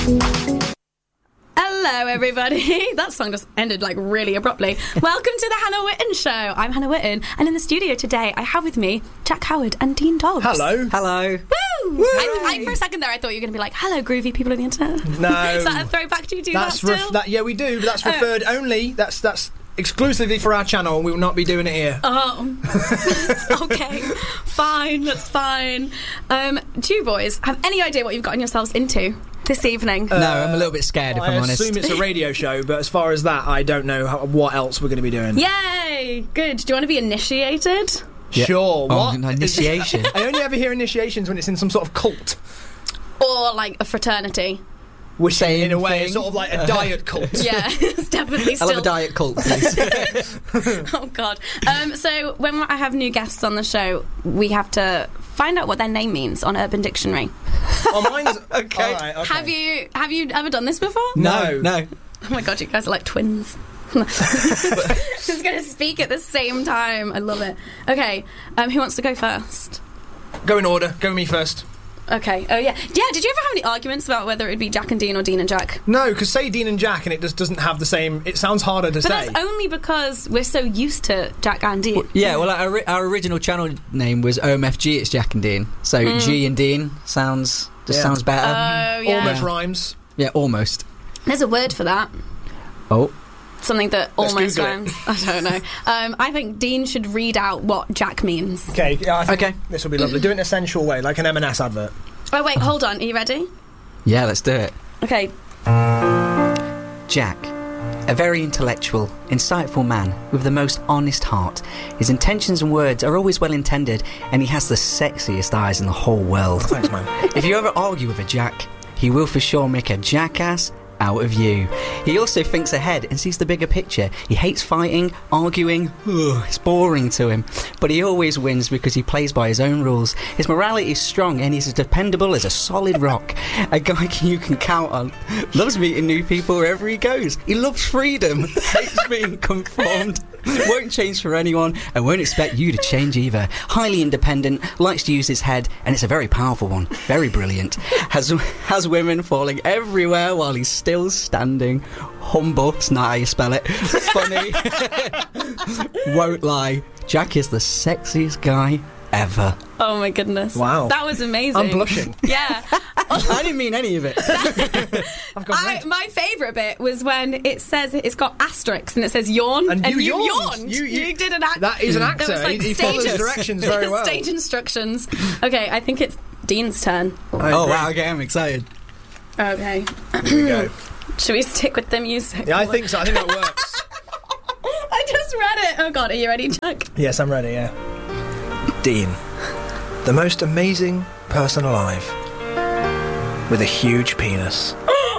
Hello, everybody. That song just ended like really abruptly. Welcome to the Hannah Witten Show. I'm Hannah Witten, and in the studio today, I have with me Jack Howard and Dean Dobbs. Hello. Hello. Woo! I, for a second there, I thought you were going to be like, "Hello, groovy people on the internet." No. Is that a throwback? Do you do that still? Yeah, we do. But that's referred only. That's exclusively for our channel, and we will not be doing it here. Oh. Okay. Fine. That's fine. Do you boys have any idea what you've gotten yourselves into this evening? No, I'm a little bit scared, if I'm honest. I assume it's a radio show, but as far as that, I don't know what else we're going to be doing. Yay! Good. Do you want to be initiated? Yeah. Sure. What? Oh, initiation. I only ever hear initiations when it's in some sort of cult. Or like a fraternity. Which Same in a way thing. is sort of like a diet cult. Yeah, it's definitely still. I love a diet cult, please. Oh, God. So when I have new guests on the show, we have to find out what their name means on Urban Dictionary. Oh, mine's... Okay. All right, okay. Have you ever done this before? No. Oh, my God, you guys are like twins. Just going to speak at the same time. I love it. Okay, who wants to go first? Go in order. Go with me first. Okay. Oh, yeah. Yeah, did you ever have any arguments about whether it would be Jack and Dean or Dean and Jack? No, because say Dean and Jack and it just doesn't have the same... It sounds harder to say. But that's only because we're so used to Jack and Dean. Yeah, well, our original channel name was OMFG, it's Jack and Dean. So G and Dean sounds better. Oh, yeah. Almost rhymes. Yeah, almost. There's a word for that. Oh. Something that Let's almost Google rhymes. I don't know. I think Dean should read out what Jack means. Okay, yeah, I think Okay. this will be lovely. Do it in a sensual way, like an M&S advert. Oh, wait, hold on. Are you ready? Yeah, let's do it. Okay. Jack, a very intellectual, insightful man with the most honest heart. His intentions and words are always well intended, and he has the sexiest eyes in the whole world. Thanks, man. If you ever argue with a Jack, he will for sure make a jackass out of you. He also thinks ahead and sees the bigger picture. He hates fighting, arguing. It's boring to him. But he always wins because he plays by his own rules. His morality is strong and he's as dependable as a solid rock. A guy you can count on. Loves meeting new people wherever he goes. He loves freedom. Hates being conformed. Won't change for anyone and won't expect you to change either. Highly independent, likes to use his head, and it's a very powerful one. Very brilliant. Has women falling everywhere while he's still standing. Humble, it's not how you spell it. Funny. Won't lie. Jack is the sexiest guy ever. Oh, my goodness. Wow. That was amazing. I'm blushing. Yeah. I didn't mean any of it. I've got red. My favourite bit was when it says it's got asterisks and it says yawn. And you you yawned. yawned. You did an act. That is an There actor. was, like, He follows stages. directions very well. Stage instructions. Okay, I think it's Dean's turn. Oh, wow, okay, I'm excited. Okay. Here we go. Should we stick with the music? Yeah, I think so. I think that works. I just read it. Oh, God, are you ready, Jack? Yes, I'm ready, yeah. Dean. The most amazing person alive. With a huge penis.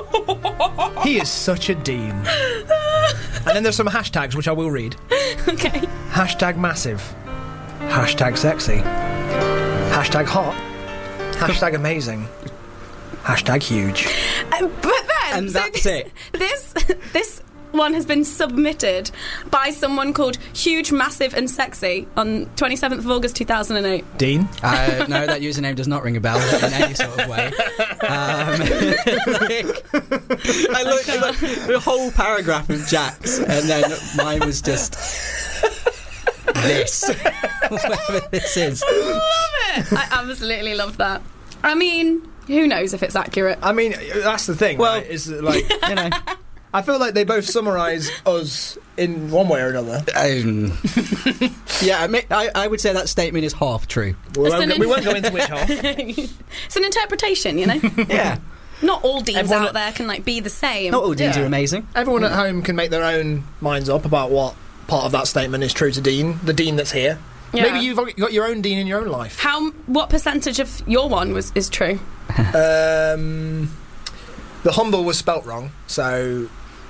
He is such a Dean. And then there's some hashtags, which I will read. Okay. Hashtag massive. Hashtag sexy. Hashtag hot. Hashtag amazing. Hashtag huge. But then... And that's it. This one has been submitted by someone called Huge, Massive and Sexy on 27th of August 2008. Dean? No, that username does not ring a bell in any sort of way. I looked the whole paragraph of Jack's, and then mine was just this, whatever this is. I love it. I absolutely love that. I mean, who knows if it's accurate? I mean, that's the thing, Well, right? Is that, like, You know, I feel like they both summarise us in one way or another. yeah, I would say that statement is half true. We won't go into which half. It's an interpretation, you know? Yeah, Not all Deans Everyone- out there can like be the same. not all Deans Yeah. are amazing. Everyone at home can make their own minds up about what part of that statement is true to Dean, the Dean that's here. Yeah. Maybe you've got your own Dean in your own life. What percentage of your one is true? The humble was spelt wrong, so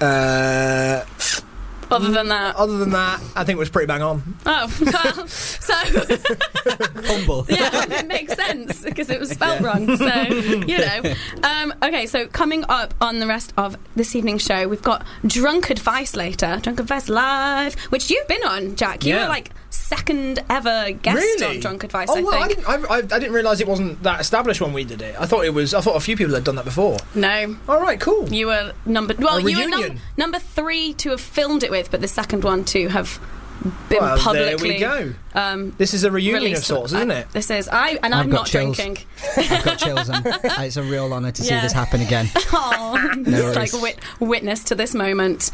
Other than that. other than that, I think it was pretty bang on. Oh, well, so Humble. yeah, it makes sense because it was spelled wrong. So you know. Okay, so coming up on the rest of this evening's show, we've got Drunk Advice later. Drunk Advice Live, which you've been on, Jack. You Yeah. were like second ever guest on Drunk Advice. Oh, well, I think. I didn't realise it wasn't that established when we did it. I thought a few people had done that before. No. All right, cool. You were number number 3 to have filmed it with, but the second one to have been publicly. There we go. This is a reunion of sorts, isn't it? This is. I'm not chills. drinking. I've got chills, and it's a real honour to see this happen again. Oh, No it's like witness to this moment.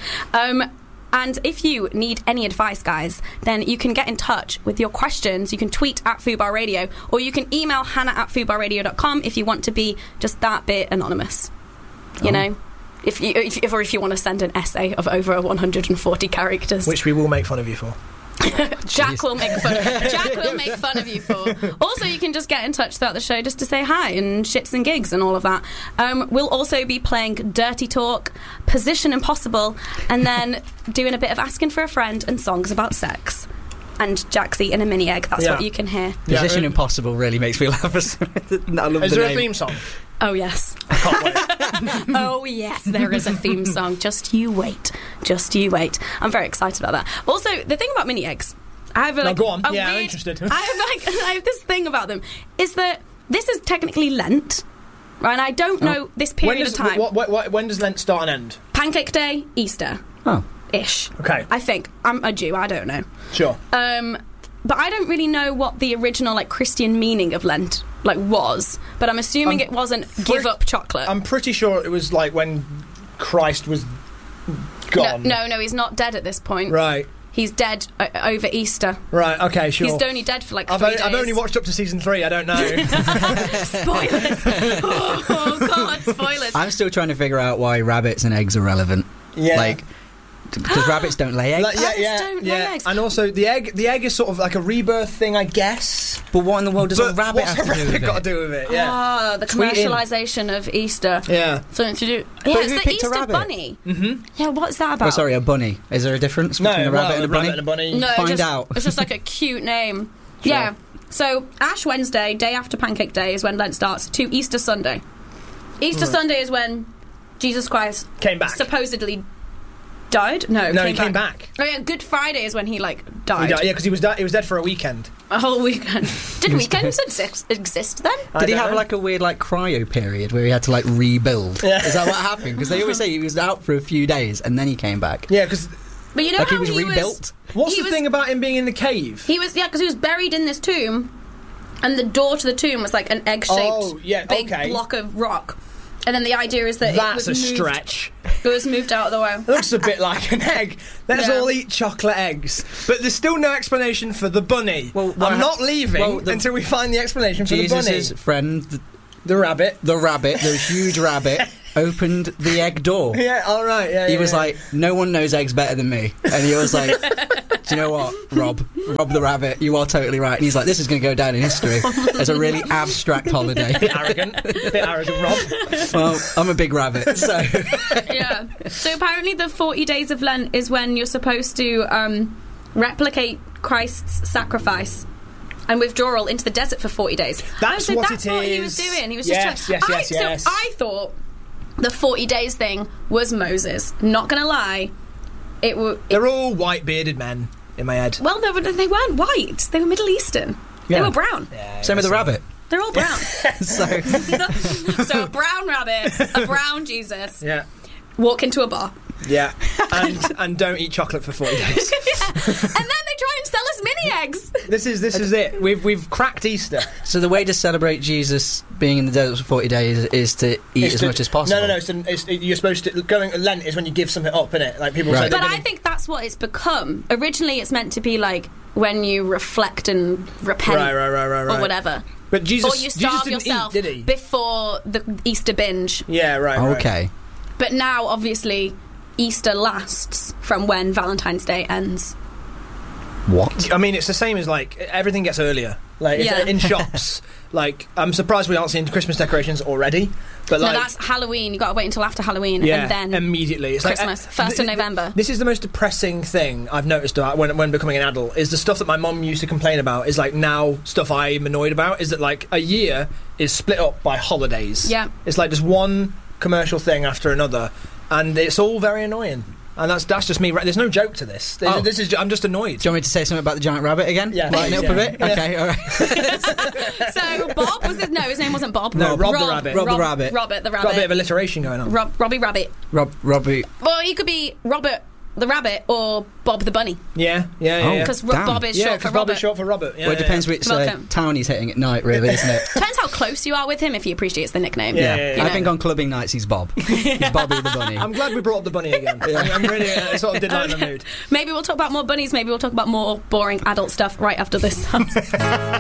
And if you need any advice, guys, then you can get in touch with your questions. You can tweet at Fubar Radio, or you can email hannah@fubarradio.com if you want to be just that bit anonymous. You know? If you want to send an essay of over 140 characters. Which we will make fun of you for. Jack will make fun of you for. Also, you can just get in touch throughout the show just to say hi and shits and gigs and all of that. We'll also be playing Dirty Talk, Position Impossible, and then doing a bit of Asking for a Friend and songs about sex. And Jack's eating a mini egg. That's what you can hear. Position Impossible really makes me laugh. Is there a theme song? Oh, yes. I can't wait. Oh, yes, there is a theme song. Just you wait. Just you wait. I'm very excited about that. Also, the thing about mini eggs, I have go on. I'm interested. I have this thing about them, is that this is technically Lent, right? And I don't know this period of time. When does Lent start and end? Pancake Day, Easter. Oh. Ish. Okay. I think. I'm a Jew, I don't know. Sure. But I don't really know what the original Christian meaning of Lent was. But I'm assuming it wasn't give up chocolate. I'm pretty sure it was when Christ was gone. No, he's not dead at this point. Right. He's dead over Easter. Right, okay, sure. He's only dead for 3 days. I've only watched up to season 3, I don't know. Spoilers. Oh, God, spoilers. I'm still trying to figure out why rabbits and eggs are relevant. Yeah. Because rabbits don't lay eggs. Don't lay eggs. And also, the egg is sort of like a rebirth thing, I guess. But what in the world does a rabbit have to do with it? got to do with it? Yeah. Oh, the commercialisation of Easter. Yeah. Something to do. But Yeah, it's who the picked a Easter rabbit? bunny. Mm-hmm. Yeah, what's that about? Oh, sorry, a bunny. Is there a difference between a rabbit and a bunny? No, Find out. It's just like a cute name. Sure. Yeah. So, Ash Wednesday, day after Pancake Day, is when Lent starts, to Easter Sunday. Easter Sunday is when Jesus Christ came back. Supposedly died? No, he came back. Oh yeah, Good Friday is when he died. Yeah, because he was dead for a weekend. A whole weekend. Did weekends exist then? Did he have a weird cryo period where he had to rebuild? Yeah. Is that what happened? Because they always say he was out for a few days and then he came back. Yeah, because but you know how he was rebuilt. What's the thing about him being in the cave? Because he was buried in this tomb, and the door to the tomb was like an egg-shaped big block of rock. And then the idea is that that's a stretch. It was moved out of the way. It looks a bit like an egg. Let's all eat chocolate eggs. But there's still no explanation for the bunny. Well, I'm not leaving until we find the explanation for the bunny. Jesus' friend, the rabbit, the huge rabbit, opened the egg door. Yeah, all right. Yeah, he was like, no one knows eggs better than me. And he was like, do you know what, Rob the rabbit, you are totally right. And he's like, this is going to go down in history as a really abstract holiday. Bit arrogant, Rob. Well, I'm a big rabbit, so... Yeah. So apparently the 40 days of Lent is when you're supposed to replicate Christ's sacrifice and withdrawal into the desert for 40 days. That's what he was doing. He was yes. So I thought the 40 days thing was Moses. Not going to lie. They're all white-bearded men in my head. Well, they weren't white. They were Middle Eastern. Yeah. They were brown. Yeah, same with the rabbit. They're all brown. So a brown rabbit, a brown Jesus. Yeah. Walk into a bar. Yeah. And don't eat chocolate for 40 days. Yeah. And then they try and sell us mini eggs. This is it. We've cracked Easter. So the way to celebrate Jesus being in the desert for 40 days is to eat as much as possible. No. You're supposed to Lent is when you give something up, innit? Like people say. But I think that's what it's become. Originally, it's meant to be when you reflect and repent, right. or whatever. But Jesus, or you starve yourself eat, did he? before the Easter binge. Yeah, right. Okay. But now, obviously, Easter lasts from when Valentine's Day ends. What? I mean, it's the same as everything gets earlier. In shops. I'm surprised we aren't seeing Christmas decorations already. But no, that's Halloween. You got to wait until after Halloween, and then immediately. It's Christmas, 1st of November. This is the most depressing thing I've noticed when becoming an adult. Is the stuff that my mum used to complain about is now stuff I'm annoyed about. Is that a year is split up by holidays? Yeah, it's just one commercial thing after another, and it's all very annoying. And that's just me. There's no joke to this. I'm just annoyed. Do you want me to say something about the giant rabbit again? Yeah. Lighten it up a bit? Yeah. Okay, all right. So Bob was his name wasn't Bob. No, Rob the rabbit. Rob the rabbit. Robert the rabbit. Got a bit of alliteration going on. Robbie Rabbit. Robbie. Well, he could be Robert the rabbit or Bob the bunny. Yeah. Because Bob is short for Bob Robert. is short for Robert. Yeah, Well, it depends which town he's hitting at night, really, isn't it? Depends how close you are with him if he appreciates the nickname. Yeah. You know. I think on clubbing nights he's Bob. He's Bobby the bunny. I'm glad we brought up the bunny again. I'm really sort of did lighten the mood. Maybe we'll talk about more bunnies. Maybe we'll talk about more boring adult stuff right after this.